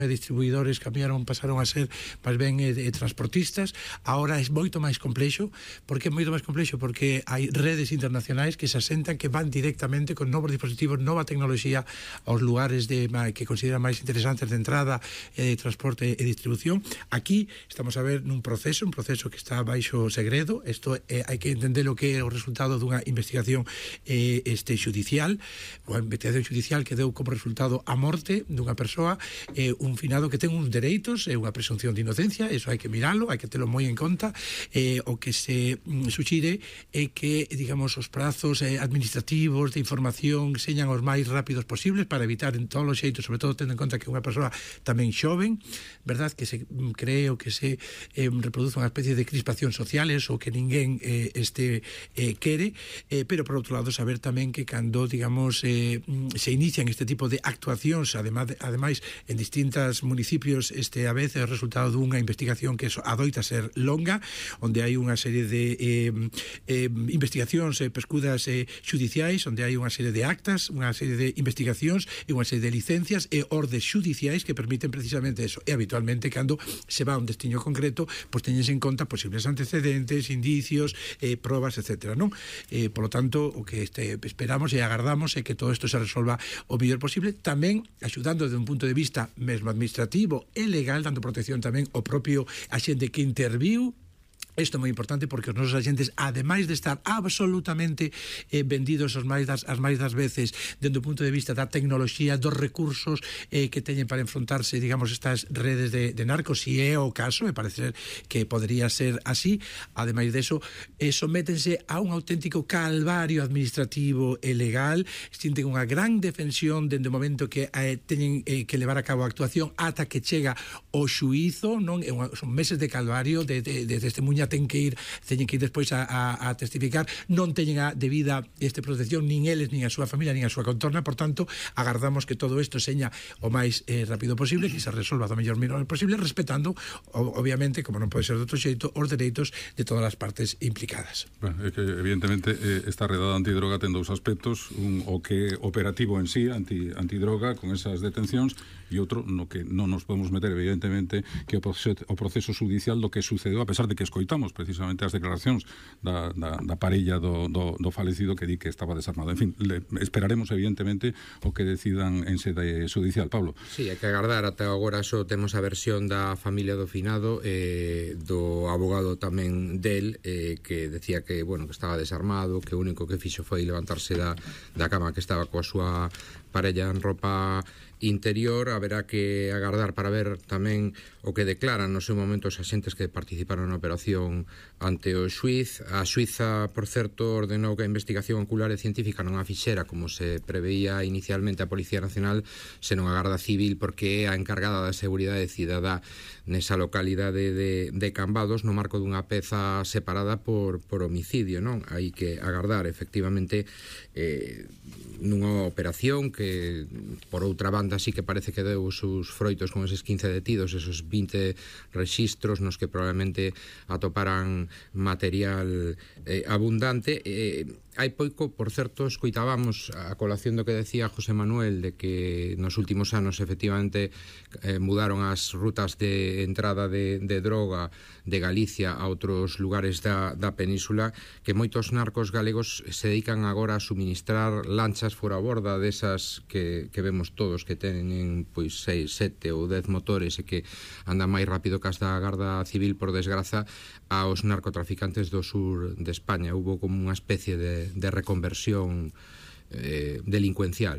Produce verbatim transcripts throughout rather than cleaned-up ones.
distribuidores cambiaron, pasaron a ser máis ben eh, transportistas. Ahora é moito máis complexo. Por que é moito máis complexo? Porque hai redes internacionais que se asentan, que van directamente con novos dispositivos, nova tecnoloxía aos lugares de, que consideran máis interesantes de entrada, eh, de transporte e distribución. Aquí estamos a ver nun proceso, un proceso que está baixo segredo. Isto eh, hai que entender o que é o resultado dunha investigación eh, este judicial, unha investigación judicial que deu como resultado a morte dunha persoa, eh, un un finado que ten uns dereitos e unha presunción de inocencia. Eso hai que miralo, hai que telo moi en conta. Eh, o que se mm, suxire é que, digamos, os prazos eh, administrativos de información señan os máis rápidos posibles para evitar en todos os xeitos, sobre todo tendo en conta que unha persoa tamén xoven, verdad, que se mm, cree o que se eh, reproduce unha especie de crispación sociales ou que ninguén eh, este eh, quere, eh, pero por outro lado saber tamén que cando, digamos, eh, se inician este tipo de actuacións, ademais, ademais en distintas municipios, este a veces é o resultado dunha investigación que adoita ser longa, onde hai unha serie de eh, eh, investigacións e eh, pescudas eh, judiciais, onde hai unha serie de actas, unha serie de investigacións e unha serie de licencias e ordes judiciais que permiten precisamente eso. E habitualmente cando se va a un destino concreto, pois teñes en conta posibles antecedentes, indicios, eh, probas, etcétera, non? Eh, por lo tanto, o que este, esperamos e agardamos é que todo isto se resolva o mellor posible, tamén axudando desde un punto de vista mesmo administrativo e legal, dando protección tamén ao propio axente que interviu. Isto é moi importante porque os nosos agentes, ademais de estar absolutamente eh, vendidos as máis, das, as máis das veces dentro do punto de vista da tecnoloxía, dos recursos eh, que teñen para enfrontarse, digamos, estas redes de, de narcos, si é o caso, me parece que podría ser así, ademais de eso, eh, sométense a un auténtico calvario administrativo e legal, sinten unha gran defensión dende o momento que eh, teñen eh, que levar a cabo a actuación ata que chega o xuízo, non? É unha, son meses de calvario, de, de, de testemunha ten que ir, teñen que ir despois a, a, a testificar, non teñen a debida este protección, nin eles, nin a súa familia, nin a súa contorna. Por tanto, agardamos que todo isto seña o máis eh, rápido posible, que se resolva do mellor menor posible, respetando, o, obviamente, como non pode ser de outro xeito, os dereitos de todas as partes implicadas. Bueno, é que, evidentemente, eh, esta redada antidroga ten dous aspectos, un, o que operativo en sí, anti, antidroga, con esas detencións, e outro, no que non nos podemos meter, evidentemente, que o proceso, o proceso judicial do que sucedeu, a pesar de que escoitamos precisamente as declaracións da, da, da parella do, do, do falecido que di que estaba desarmado. En fin, le, esperaremos, evidentemente, o que decidan en sede judicial. Pablo. Sí, hai que agardar. Ata agora só temos a versión da familia do finado, eh, do abogado tamén del, eh, que decía que, bueno, que estaba desarmado, que o único que fixo foi levantarse da, da cama que estaba coa súa parella en roupa interior. Haberá que agardar para ver tamén o que declaran no seu momento os axentes que participaron na operación ante o xuiz. A Suiza, por certo, ordenou que a investigación ocular e científica non a fixera como se preveía inicialmente a Policía Nacional, senón a Garda Civil, porque é a encargada da seguridade cidadá nesa localidade de, de Cambados, no marco dunha peza separada por, por homicidio, non? Hai que agardar, efectivamente, eh, nunha operación que, por outra banda, sí que parece que deu os seus froitos con eses quince detidos, esos vinte rexistros nos que probablemente atoparan material eh, abundante. Eh, hai pouco, por certo, escoitábamos a colación do que decía José Manuel, de que nos últimos anos efectivamente eh, mudaron as rutas de entrada de, de droga de Galicia a outros lugares da, da península, que moitos narcos galegos se dedican agora a suministrar lanchas fora a borda desas que, que vemos todos, que tenen pois seis, sete ou dez motores e que andan máis rápido que as da Garda Civil, por desgraza, aos narcotraficantes do sur de España. Hubo como unha especie de, de reconversión eh, delincuencial.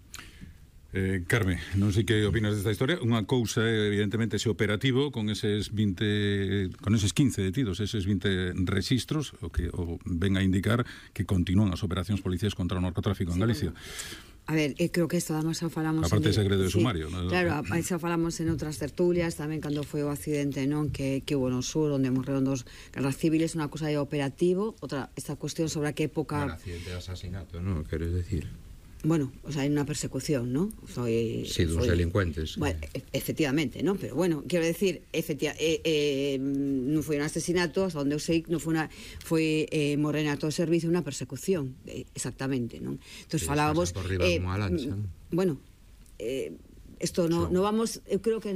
Eh, Carme, non sei que opinas desta historia. Unha cousa é, evidentemente, ese operativo con eses vinte, con eses quince detidos, eses vinte rexistros, o que o ven a indicar que continúan as operacións policiais contra o narcotráfico en Galicia. A ver, eh, creo que isto además xa falamos... A parte de segredo de sí, sumario, ¿no? Claro, xa falamos en outras tertulias, tamén cando foi o accidente, non, que, que hubo no sur, onde morreron dos guerras civiles, unha cosa de operativo, outra, esta cuestión sobre a que época... Un accidente de asasinato, non? Queres decir? Bueno, o sea, hai unha persecución, ¿no? Soy, sí, dos soy, delincuentes. Bueno, e efectivamente, ¿no? Pero bueno, quiero decir, efectiva, eh, eh, non foi un asesinato, hasta onde eu sei, non foi unha, foi eh, morenato de servicio, unha persecución, eh, exactamente, ¿no? Entonces falábamos... Por riba eh, como a lancha, ¿no? Bueno, eh, esto no, no vamos, eu creo que